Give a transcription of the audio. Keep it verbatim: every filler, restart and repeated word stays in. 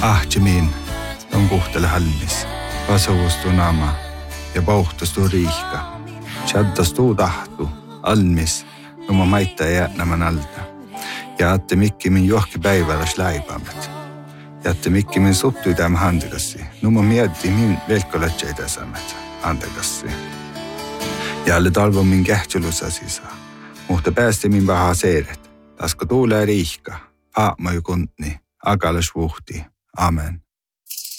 Ahtimin on kuhtele hallis. Vasavustu nama ja pauhtustu riihka. Tjaddastu tahtu almis oma maita jäännämän alta. Ja atte mikki min johki päiväläs läipämät. Ja atte mikki min suttu tämän handikassi. Numa mietti min velkolätseitä samet handikassi. Ja alle talvo min kähtsylussa sisään. Mutta päästi min pahaa seeret. Tasko tuulee riihka. Aamoi kuntni. Akalas vuhti. Amen.